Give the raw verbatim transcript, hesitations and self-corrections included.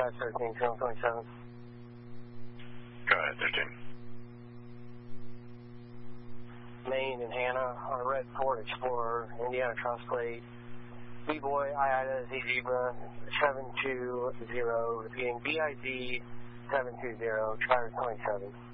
Dispatch thirteen, two twenty-seven. Go ahead, thirteen. Maine and Hannah on a red Ford Explorer, Indiana Cross Plate. B-Boy, I I D A, Z Zebra, seven two zero, repeating B I D seven two zero, Travis twenty-seven.